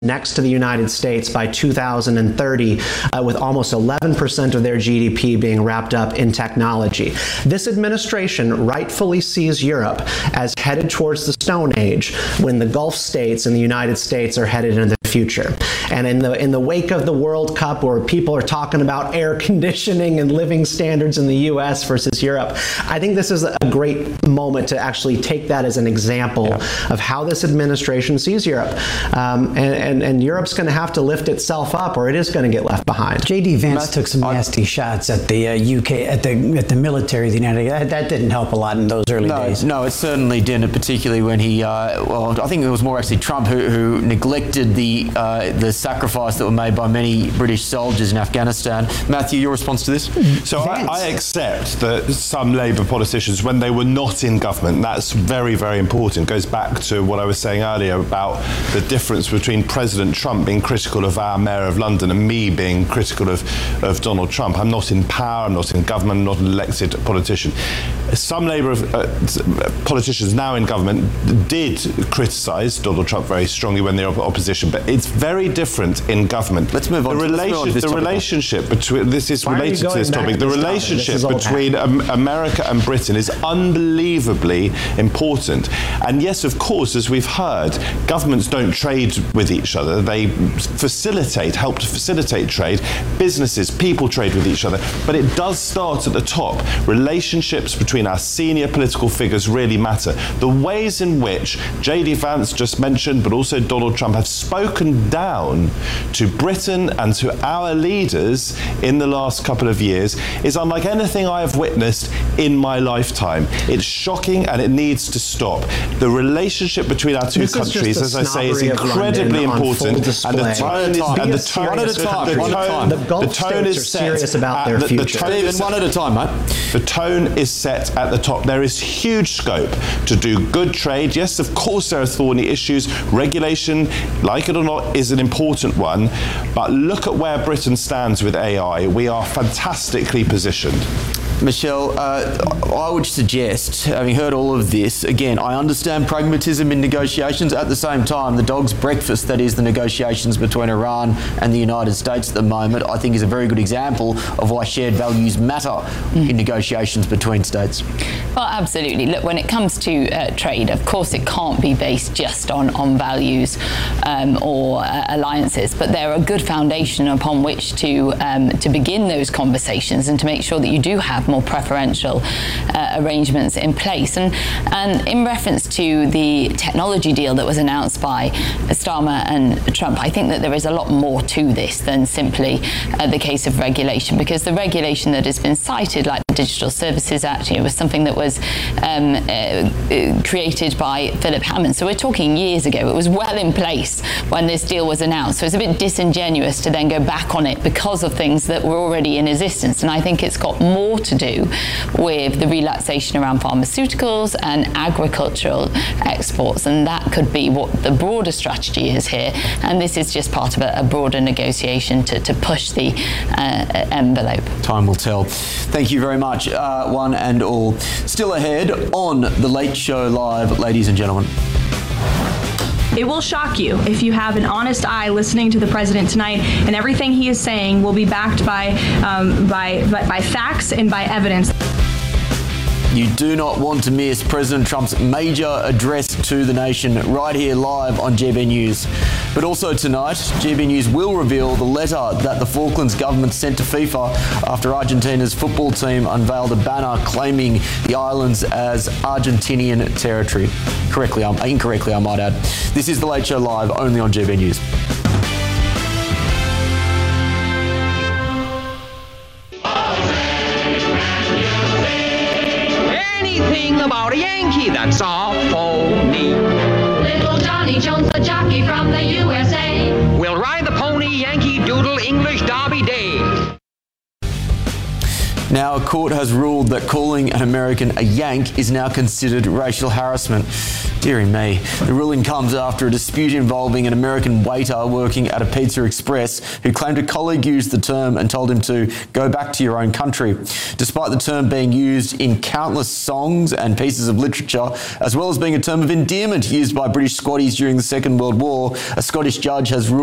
next to the United States by 2030, with almost 11% of their GDP being wrapped up in technology. This administration rightfully sees Europe as headed towards the Stone Age, when the Gulf states and the United States are headed into the future. And in the wake of the World Cup, where people are talking about air conditioning and living standards in the US versus Europe, I think this is a great moment to actually take that as an example of how this administration sees Europe. And Europe's going to have to lift itself up, or it is going to get left behind. J.D. Vance took some nasty shots at the UK, at the military of the United States. That didn't help a lot in those early days. No, it certainly didn't, particularly when he, I think it was more actually Trump who neglected the sacrifice that were made by many British soldiers in Afghanistan. Matthew, your response to this? So I accept that some Labour politicians, when they were not in government, that's very, very important. It goes back to what I was saying earlier about the difference between President Trump being critical of our Mayor of London and me being critical of Donald Trump. I'm not in power, I'm not in government, I'm not an elected politician. Some Labour politicians now in government did criticise Donald Trump very strongly when they're opposition, but it's very different in government. Let's move on. The relationship between, this is related to this topic, the relationship between America and Britain is unbelievably important. And yes, of course, as we've heard, governments don't trade with each other. They help to facilitate trade. Businesses, people trade with each other. But it does start at the top. Relationships between our senior political figures really matter. The ways in which J.D. Vance just mentioned, but also Donald Trump, have spoken down to Britain and to our leaders in the last couple of years is unlike anything I have witnessed in my lifetime. It's shocking and it needs to stop. The relationship between our two countries, as I say, is incredibly important. And the tone is serious about their future. Stephen, one at a time, mate. The tone is set at the top. There is huge scope to do good trade. Yes, of course, there are thorny issues. Regulation, like it or not, is an important one. But look at where Britain stands with AI. We are fantastically positioned. Michelle, I would suggest, having heard all of this, again, I understand pragmatism in negotiations. At the same time, the dog's breakfast, that is the negotiations between Iran and the United States at the moment, I think is a very good example of why shared values matter in negotiations between states. Well, absolutely. Look, when it comes to trade, of course, it can't be based just on values or alliances, but they're a good foundation upon which to begin those conversations and to make sure that you do have more preferential arrangements in place. And in reference to the technology deal that was announced by Starmer and Trump, I think that there is a lot more to this than simply the case of regulation, because the regulation that has been cited, like the Digital Services Act, was something that was created by Philip Hammond. So we're talking years ago. It was well in place when this deal was announced. So it's a bit disingenuous to then go back on it because of things that were already in existence. And I think it's got more to do with the relaxation around pharmaceuticals and agricultural exports, and that could be what the broader strategy is here. And this is just part of a broader negotiation to push the envelope. Time will tell. Thank you very much, one and all. Still ahead on The Late Show Live, ladies and gentlemen. It will shock you if you have an honest eye listening to the president tonight, and everything he is saying will be backed by facts and by evidence. You do not want to miss President Trump's major address to the nation right here live on GB News. But also tonight, GB News will reveal the letter that the Falklands government sent to FIFA after Argentina's football team unveiled a banner claiming the islands as Argentinian territory. Incorrectly, I might add. This is The Late Show Live, only on GB News. About a Yankee, that's all phony. Little Johnny Jones, the jockey from the USA, will ride the pony, Yankee Doodle, English Derby Day. Now, a court has ruled that calling an American a Yank is now considered racial harassment. Deary me. The ruling comes after a dispute involving an American waiter working at a Pizza Express who claimed a colleague used the term and told him to go back to your own country. Despite the term being used in countless songs and pieces of literature, as well as being a term of endearment used by British squatties during the Second World War, a Scottish judge has ruled